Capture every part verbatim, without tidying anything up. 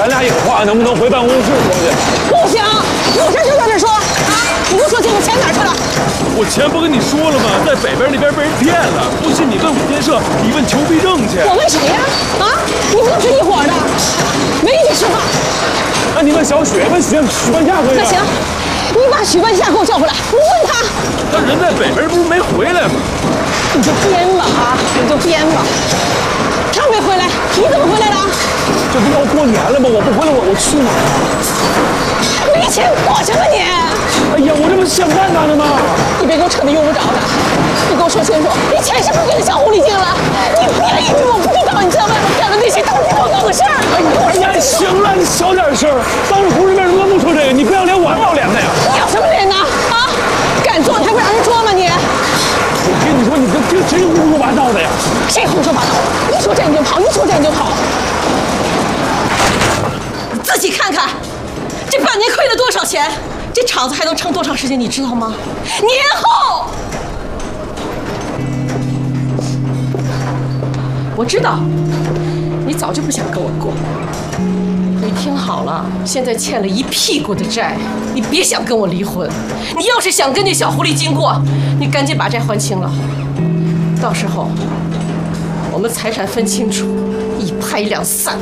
咱俩有话能不能回办公室说去？ 不行，有事就在这说啊！你给我说清楚钱哪去了？ 我钱不跟你说了吗？在北边那边被人骗了。不信你问五建设，你问裘必正去。 我问谁呀？啊，你们都是一伙的，没你说话。 那你问小雪，问许许半夏可以吗？ 那行，你把许半夏给我叫回来，我问他。 他人在北边，不是没回来吗？ 你就编吧啊，你就编吧。他没回来，你怎么回来的？ 这不要过年了吗？我不回来，我我去哪儿啊？ 没钱过什么你？ 哎呀，我这不想办他呢吗？ 你别给我扯那用不着的，你给我说清楚，你钱是不是给那小狐狸精了？你别以为我不知道你在外面干的那些偷鸡摸狗的事儿。 哎呀，行了，你小点声，当着同事面怎么不说这个？你不要脸，我要脸的呀！ 你要什么脸呢？啊，敢做你还不让人捉吗你？ 我跟你说，你这这谁胡说八道的呀？ 谁胡说八道？一说这你就跑，一说这你就跑。你自己看看，这半年亏了多少钱？这厂子还能撑多长时间？你知道吗？年后，我知道，你早就不想跟我过。你听好了，现在欠了一屁股的债，你别想跟我离婚。你要是想跟那小狐狸精过，你赶紧把债还清了。到时候我们财产分清楚，一拍两散。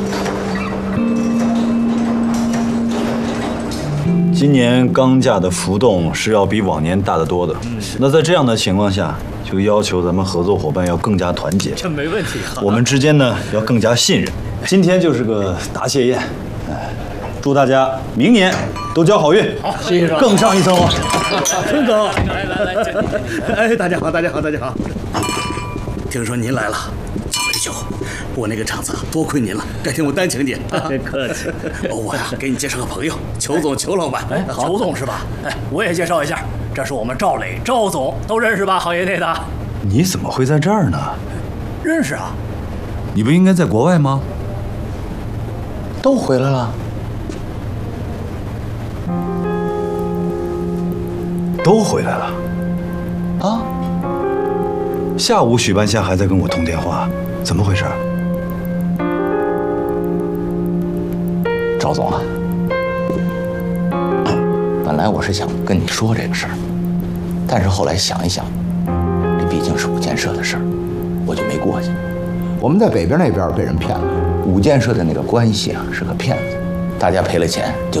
今年钢价的浮动是要比往年大得多的。那在这样的情况下，就要求咱们合作伙伴要更加团结。 这没问题。 我们之间呢要更加信任。今天就是个答谢宴，哎，祝大家明年都交好运。 好，谢谢。 更上一层楼。 孙总，来来来，哎，大家好，大家好，大家好。听说您来了，酒为酒，我那个厂子多亏您了，改天我单请您。 别客气。 我呀，给你介绍个朋友，裘总，裘老板。 哎，裘总是吧？哎，我也介绍一下，这是我们赵磊，赵总，都认识吧？行业内的。 你怎么会在这儿呢？ 认识啊。 你不应该在国外吗？都回来了。都回来了。啊？下午许半夏还在跟我通电话，怎么回事？ 赵总啊，本来我是想跟你说这个事儿，但是后来想一想，这毕竟是五建设的事儿，我就没过去。我们在北边那边被人骗了，五建设的那个关系啊是个骗子，大家赔了钱就